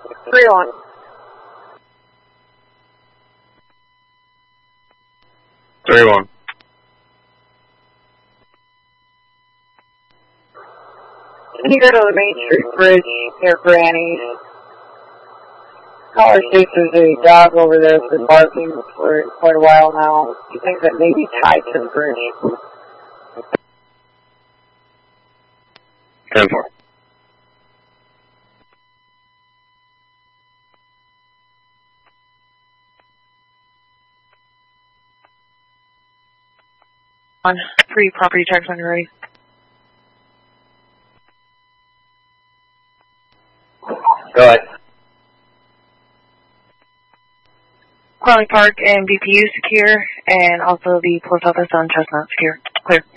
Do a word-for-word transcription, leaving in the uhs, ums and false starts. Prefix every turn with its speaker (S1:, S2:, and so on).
S1: three one.
S2: three one.
S1: You go to the Main Street Bridge near Granny. Caller states there's a dog over there that's been barking for quite a while now. He thinks that may be tied to the bridge.
S2: ten four.
S3: On free property checks when you're ready.
S2: Go ahead.
S3: Crowley Park and B P U secure, and also the post office on Chestnut secure. Clear.